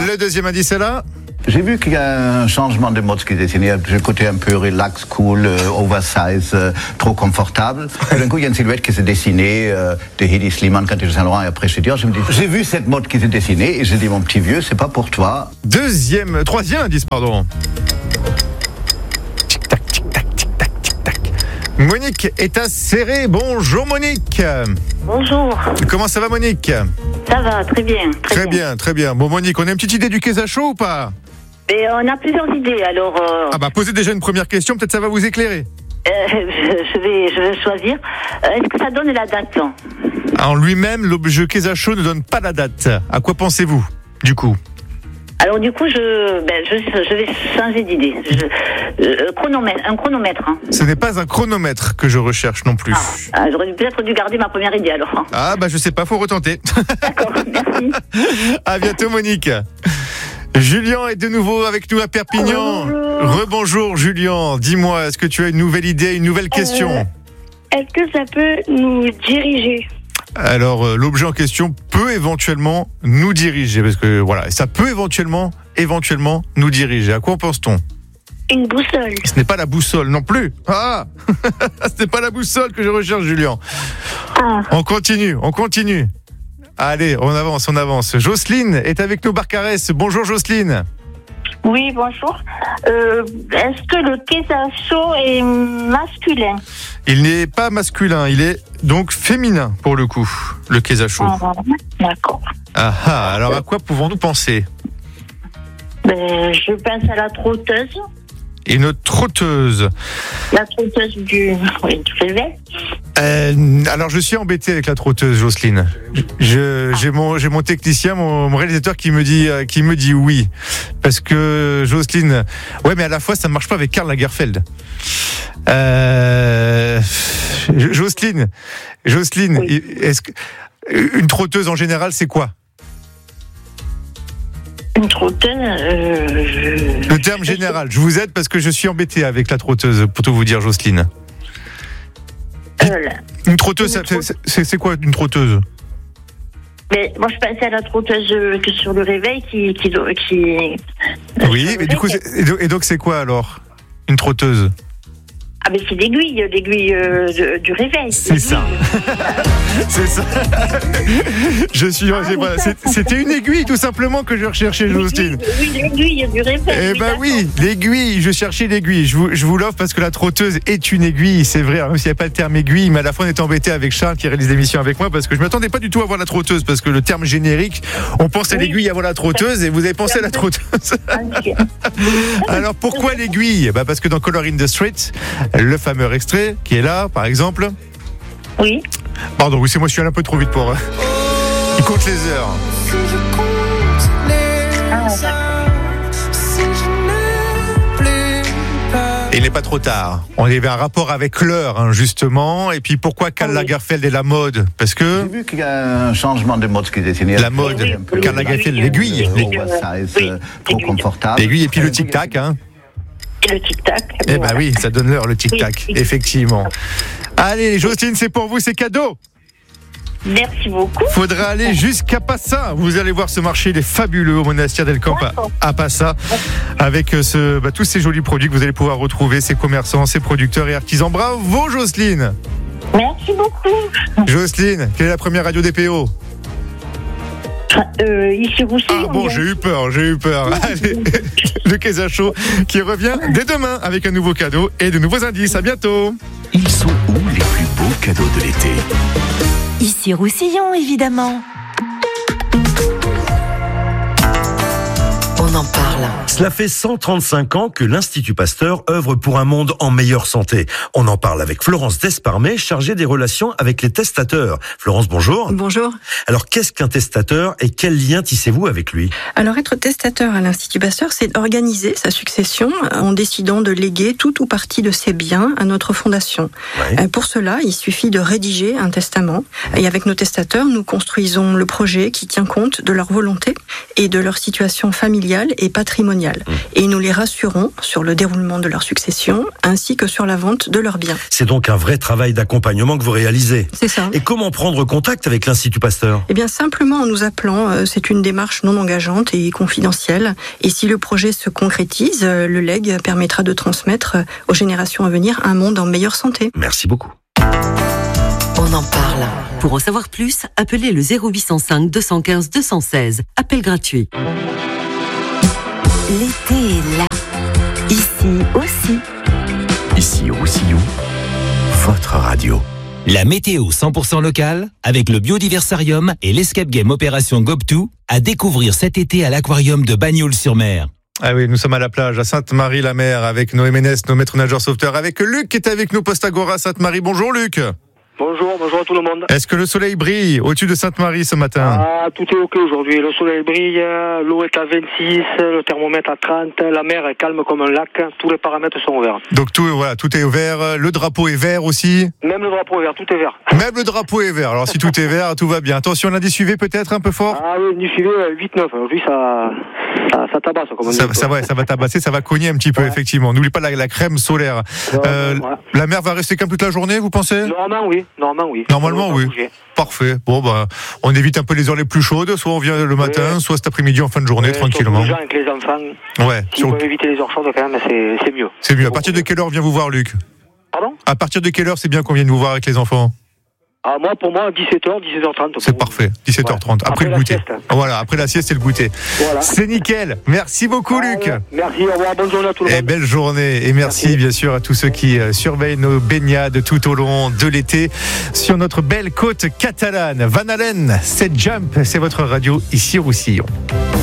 Le deuxième indice est là. J'ai vu qu'il y a un changement de mode qui est dessiné, du côté un peu relax, cool, oversize, trop confortable. Et d'un coup, il y a une silhouette qui s'est dessinée de Hedi Slimane quand il était à Saint-Laurent et après chez Dior. Je me dis, j'ai vu cette mode qui s'est dessinée et j'ai dit, mon petit vieux, c'est pas pour toi. Troisième indice, pardon. Tic-tac, tic-tac, tic-tac, tic-tac. Monique est à Serré. Bonjour Monique. Bonjour. Comment ça va Monique? Ça va, très bien. Très bien, très bien. Bon Monique, on a une petite idée du Quesacho ou pas? Et on a plusieurs idées, alors... Ah bah posez déjà une première question, peut-être ça va vous éclairer. Je vais choisir. Est-ce que ça donne la date? En lui-même, l'objet Quesacho ne donne pas la date. À quoi pensez-vous, du coup? Alors du coup, je vais changer d'idée. Un chronomètre. Hein. Ce n'est pas un chronomètre que je recherche non plus. J'aurais peut-être dû garder ma première idée alors. Ah bah je sais pas, faut retenter. D'accord, merci. À bientôt Monique. Julien est de nouveau avec nous à Perpignan. Rebonjour Julien, dis-moi, est-ce que tu as une nouvelle idée, une nouvelle question? Est-ce que ça peut nous diriger? Alors, l'objet en question peut éventuellement nous diriger, parce que voilà, ça peut éventuellement nous diriger. À quoi pense-t-on? Une boussole. Ce n'est pas la boussole non plus. Ah, ce n'est pas la boussole que je recherche, Julien. On continue. Allez, on avance. Jocelyne est avec nous, Barcarès. Bonjour Jocelyne. Oui, bonjour. Est-ce que le Quesacho est masculin? Il n'est pas masculin, il est donc féminin pour le coup, le Quesacho. D'accord. Alors à quoi pouvons-nous penser? Je pense à la trotteuse. Une trotteuse. La trotteuse du réveil. Alors je suis embêté avec la trotteuse, Jocelyne. J'ai mon technicien, mon réalisateur qui me dit oui, parce que Jocelyne, ouais, mais à la fois ça ne marche pas avec Karl Lagerfeld. Jocelyne, oui. Est-ce que une trotteuse en général c'est quoi? Une trotteuse. Le terme général. Je vous aide parce que je suis embêté avec la trotteuse, pour tout vous dire, Jocelyne. Une trotteuse, c'est quoi une trotteuse? Mais moi je pensais à la trotteuse que sur le réveil qui... Oui, mais du coup, et donc c'est quoi alors une trotteuse? Ah mais c'est l'aiguille du réveil. C'est ça. C'est ça. C'était une aiguille tout simplement que je recherchais, Jocelyne. Oui, l'aiguille du réveil. Eh ben oui, l'aiguille. Je cherchais l'aiguille. Je vous l'offre parce que la trotteuse est une aiguille. C'est vrai, même s'il n'y a pas le terme aiguille, mais à la fois on est embêté avec Charles qui réalise l'émission avec moi parce que je m'attendais pas du tout à voir la trotteuse parce que le terme générique, on pense à l'aiguille avant la trotteuse et vous avez pensé à la trotteuse. Alors pourquoi l'aiguille? Parce que dans Color in the Street, le fameux extrait qui est là, par exemple. Oui. Pardon, oui, c'est moi, je suis allé un peu trop vite pour. Il compte les heures. Et il n'est pas trop tard. On avait un rapport avec l'heure, justement. Et puis pourquoi Karl Lagerfeld est la mode? Parce que. J'ai vu qu'il y a un changement de mode qui est dessiné. La mode, Karl Lagerfeld, l'aiguille. Oversize, trop confortable. L'aiguille et puis le tic-tac, Et le tic-tac. Eh ben oui, ça donne l'heure, le tic-tac, effectivement. Allez, Jocelyne, c'est pour vous, c'est cadeau. Merci beaucoup. Faudra aller jusqu'à Passa. Vous allez voir ce marché, il est fabuleux au Monastir del Camp à Passa, avec tous ces jolis produits que vous allez pouvoir retrouver, ces commerçants, ces producteurs et artisans. Bravo, Jocelyne. Merci beaucoup. Jocelyne, quelle est la première radio DPO? Ici Roussillon. Ah bon, j'ai eu peur. Allez, le Quesacho qui revient dès demain avec un nouveau cadeau et de nouveaux indices. À bientôt. Ils sont où les plus beaux cadeaux de l'été? Ici Roussillon, évidemment. On en parle. Cela fait 135 ans que l'Institut Pasteur œuvre pour un monde en meilleure santé. On en parle avec Florence Desparmet, chargée des relations avec les testateurs. Florence, bonjour. Bonjour. Alors, qu'est-ce qu'un testateur et quel lien tissez-vous avec lui? Alors, être testateur à l'Institut Pasteur, c'est organiser sa succession en décidant de léguer tout ou partie de ses biens à notre fondation. Ouais. Pour cela, il suffit de rédiger un testament. Et avec nos testateurs, nous construisons le projet qui tient compte de leur volonté et de leur situation familiale et patrimoniale. Et nous les rassurons sur le déroulement de leur succession ainsi que sur la vente de leurs biens. C'est donc un vrai travail d'accompagnement que vous réalisez. C'est ça. Et comment prendre contact avec l'Institut Pasteur ? Eh bien, simplement en nous appelant. C'est une démarche non engageante et confidentielle. Et si le projet se concrétise, le legs permettra de transmettre aux générations à venir un monde en meilleure santé. Merci beaucoup. On en parle. Pour en savoir plus, appelez le 0805 215 216. Appel gratuit. L'été est là. Ici aussi. Ici Roussillon, votre radio. La météo 100% locale avec le Biodiversarium et l'Escape Game Opération Gob2 à découvrir cet été à l'Aquarium de Bagnols-sur-Mer. Ah oui, nous sommes à la plage à Sainte-Marie-la-Mer avec Noé Ménès, nos maîtres nageurs sauveteurs, avec Luc qui est avec nous, Postagora Sainte-Marie. Bonjour Luc. Bonjour à tout le monde. Est-ce que le soleil brille au-dessus de Sainte-Marie ce matin ? Ah, tout est ok aujourd'hui. Le soleil brille, l'eau est à 26, le thermomètre à 30, la mer est calme comme un lac, tous les paramètres sont verts. Donc tout est vert, le drapeau est vert aussi ? Même le drapeau est vert, tout est vert. Même le drapeau est vert. Alors si tout est vert, tout va bien. Attention, lundi suivi peut-être un peu fort ? Ah oui, lundi suivi 8-9. Aujourd'hui ça tabasse comme on dit. Ça va tabasser, ça va cogner un petit peu effectivement. N'oublie pas la crème solaire. La mer va rester comme toute la journée, vous pensez ? Normalement oui. Normalement oui. Parfait. Bon on évite un peu les heures les plus chaudes, soit on vient le matin, soit cet après-midi en fin de journée tranquillement. Avec les enfants. Ouais. Si on peut éviter les heures chaudes quand même, c'est mieux. C'est mieux. À partir de quelle heure vient vous voir Luc ? Pardon ? À partir de quelle heure c'est bien qu'on vienne vous voir avec les enfants ? Ah, pour moi, 17h, 17h30. C'est parfait, 17h30. Ouais. Après le goûter. Sieste. Voilà, après la sieste, c'est le goûter. Voilà. C'est nickel. Merci beaucoup, Luc. Merci, au revoir, bonne journée à tout le monde. Et belle journée. Et merci, bien sûr, à tous ceux qui surveillent nos baignades tout au long de l'été sur notre belle côte catalane. Van Halen, c'est Jump, c'est votre radio ici au Roussillon.